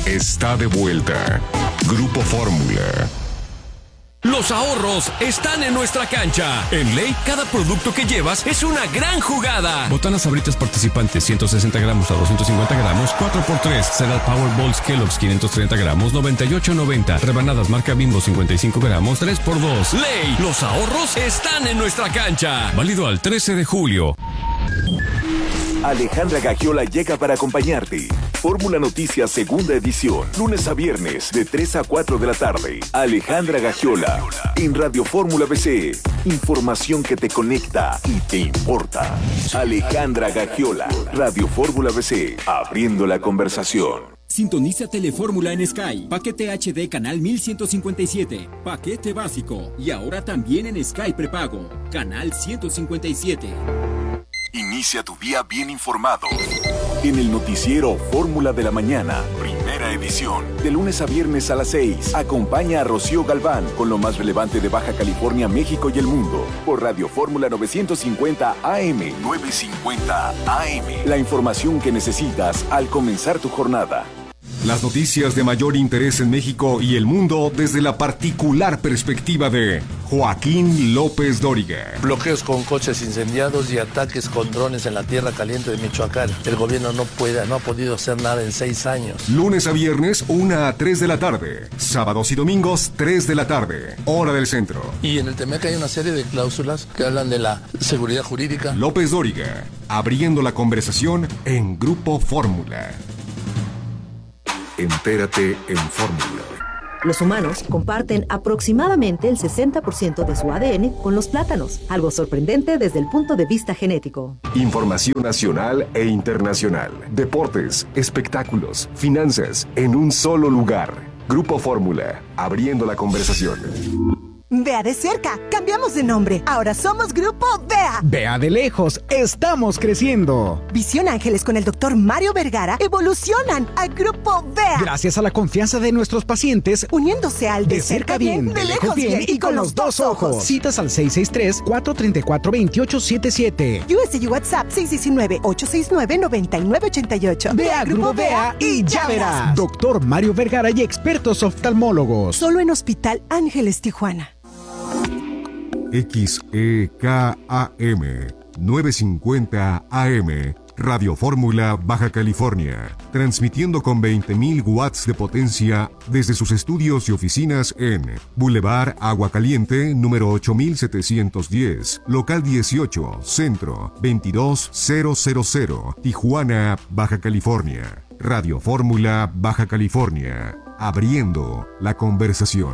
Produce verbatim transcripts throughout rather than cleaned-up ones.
está de vuelta. Grupo Fórmula. Los ahorros están en nuestra cancha. En Ley, cada producto que llevas es una gran jugada. Botanas Sabritas participantes, ciento sesenta gramos a doscientos cincuenta gramos, cuatro por tres. Cereal Powerballs Kellogg's, quinientos treinta gramos, noventa y ocho noventa. Rebanadas marca Bimbo, cincuenta y cinco gramos, tres por dos. Ley, los ahorros están en nuestra cancha. Válido al trece de julio. Alejandra Gagiola llega para acompañarte. Fórmula Noticias segunda edición, lunes a viernes de tres a cuatro de la tarde. Alejandra Gagiola en Radio Fórmula B C. Información que te conecta y te importa. Alejandra Gagiola, Radio Fórmula B C, abriendo la conversación. Sintoniza Telefórmula en Sky. Paquete H D canal mil ciento cincuenta y siete. Paquete básico. Y ahora también en Sky prepago. Canal ciento cincuenta y siete. Inicia tu día bien informado. En el noticiero Fórmula de la Mañana, primera edición. De lunes a viernes a las seis. Acompaña a Rocío Galván con lo más relevante de Baja California, México y el mundo. Por Radio Fórmula novecientos cincuenta A M. novecientos cincuenta A M. La información que necesitas al comenzar tu jornada. Las noticias de mayor interés en México y el mundo desde la particular perspectiva de Joaquín López Dóriga. Bloqueos con coches incendiados y ataques con drones en la tierra caliente de Michoacán. El gobierno no puede, no ha podido hacer nada en seis años. Lunes a viernes, una a tres de la tarde. Sábados y domingos, tres de la tarde. Hora del centro. Y en el Temec hay una serie de cláusulas que hablan de la seguridad jurídica. López Dóriga, abriendo la conversación en Grupo Fórmula. Entérate en Fórmula. Los humanos comparten aproximadamente el sesenta por ciento de su A D N con los plátanos, algo sorprendente desde el punto de vista genético. Información nacional e internacional, deportes, espectáculos, finanzas, en un solo lugar. Grupo Fórmula, abriendo la conversación. Vea de cerca, cambiamos de nombre. Ahora somos Grupo Vea. Vea de lejos, estamos creciendo. Visión Ángeles con el doctor Mario Vergara evolucionan a Grupo Vea. Gracias a la confianza de nuestros pacientes, uniéndose al de, de cerca bien, de, de lejos bien, bien y con los dos ojos. Citas al seis seis tres, cuatro tres cuatro, dos ocho siete siete. U S D WhatsApp seis uno nueve, ocho seis nueve, nueve nueve ocho ocho. Vea Grupo Vea y ya verás. Doctor Mario Vergara y expertos oftalmólogos. Solo en Hospital Ángeles Tijuana. X E K A M novecientos cincuenta A M, Radio Fórmula Baja California, transmitiendo con veinte mil watts de potencia desde sus estudios y oficinas en Boulevard Agua Caliente, número ocho mil setecientos diez, local dieciocho, Centro, veintidós mil, Tijuana, Baja California. Radio Fórmula Baja California, abriendo la conversación.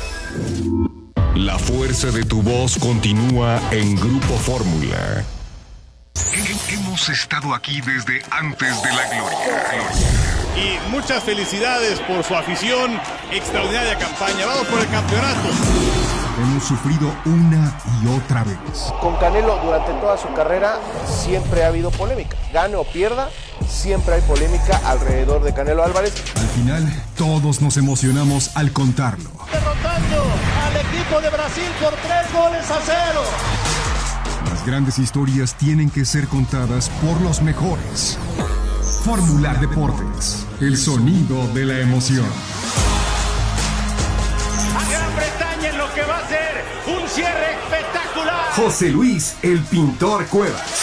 La fuerza de tu voz continúa en Grupo Fórmula. Hemos estado aquí desde antes de la gloria. Y muchas felicidades por su afición, extraordinaria campaña. Vamos por el campeonato. Hemos sufrido una y otra vez. Con Canelo durante toda su carrera siempre ha habido polémica. Gane o pierda, siempre hay polémica alrededor de Canelo Álvarez. Al final, todos nos emocionamos al contarlo. Derrotando al equipo de Brasil por tres goles a cero. Las grandes historias tienen que ser contadas por los mejores. Fórmula Deportes, el sonido de la emoción. A Gran Bretaña en lo que va a ser un cierre espectacular. José Luis, el pintor Cuevas.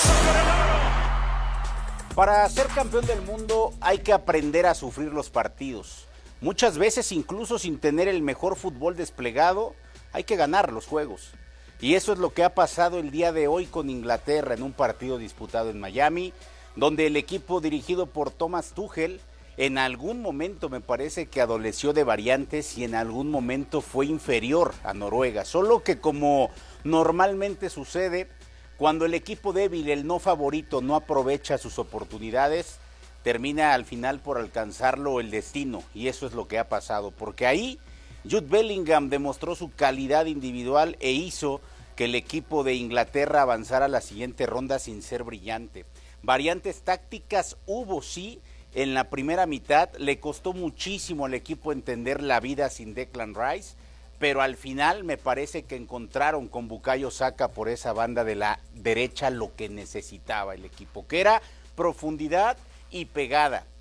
Para ser campeón del mundo hay que aprender a sufrir los partidos. Muchas veces, incluso sin tener el mejor fútbol desplegado, hay que ganar los juegos. Y eso es lo que ha pasado el día de hoy con Inglaterra en un partido disputado en Miami, donde el equipo dirigido por Thomas Tuchel en algún momento me parece que adoleció de variantes y en algún momento fue inferior a Noruega. Solo que, como normalmente sucede, cuando el equipo débil, el no favorito, no aprovecha sus oportunidades, termina al final por alcanzarlo el destino, y eso es lo que ha pasado, porque ahí Jude Bellingham demostró su calidad individual e hizo que el equipo de Inglaterra avanzara a la siguiente ronda sin ser brillante. Variantes tácticas hubo, sí, en la primera mitad. Le costó muchísimo al equipo entender la vida sin Declan Rice, pero al final me parece que encontraron con Bukayo Saka por esa banda de la derecha lo que necesitaba el equipo, que era profundidad y pegada.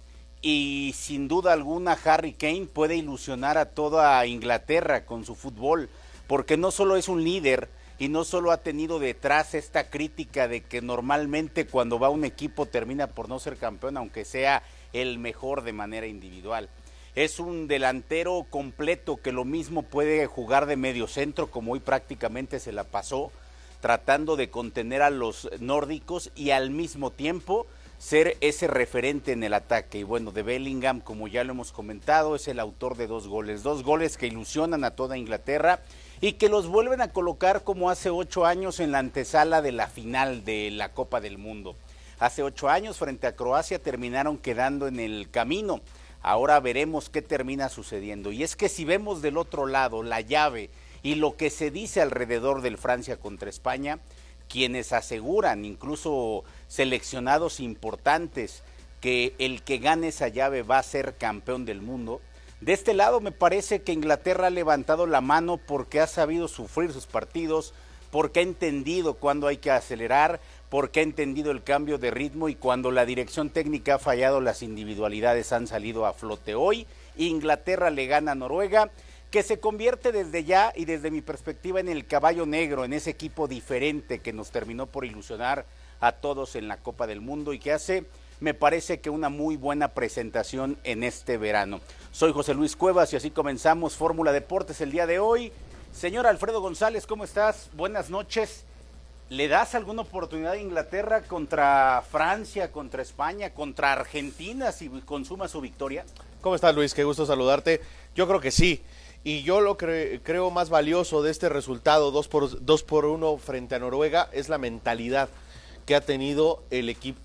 y sin duda alguna Harry Kane puede ilusionar a toda Inglaterra con su fútbol, porque no solo es un líder y no solo ha tenido detrás esta crítica de que normalmente cuando va un equipo termina por no ser campeón, aunque sea el mejor de manera individual. Es un delantero completo que lo mismo puede jugar de medio centro, como hoy prácticamente se la pasó, tratando de contener a los nórdicos y al mismo tiempo ser ese referente en el ataque. Y bueno, de Bellingham, como ya lo hemos comentado, es el autor de dos goles, dos goles que ilusionan a toda Inglaterra y que los vuelven a colocar como hace ocho años en la antesala de la final de la Copa del Mundo. Hace ocho años frente a Croacia terminaron quedando en el camino. Ahora veremos qué termina sucediendo. Y es que si vemos del otro lado la llave y lo que se dice alrededor del Francia contra España, quienes aseguran, incluso seleccionados importantes, que el que gane esa llave va a ser campeón del mundo, de este lado me parece que Inglaterra ha levantado la mano porque ha sabido sufrir sus partidos, porque ha entendido cuándo hay que acelerar, porque ha entendido el cambio de ritmo y cuando la dirección técnica ha fallado, las individualidades han salido a flote. Hoy Inglaterra le gana a Noruega, que se convierte desde ya y desde mi perspectiva en el caballo negro, en ese equipo diferente que nos terminó por ilusionar a todos en la Copa del Mundo y que hace, me parece que una muy buena presentación en este verano. Soy José Luis Cuevas y así comenzamos Fórmula Deportes el día de hoy. Señor Alfredo González, ¿cómo estás? Buenas noches. ¿Le das alguna oportunidad a Inglaterra contra Francia, contra España, contra Argentina si consuma su victoria? ¿Cómo estás, Luis? Qué gusto saludarte. Yo creo que sí. Y yo lo que creo más valioso de este resultado, dos por, dos por uno frente a Noruega, es la mentalidad que ha tenido el equipo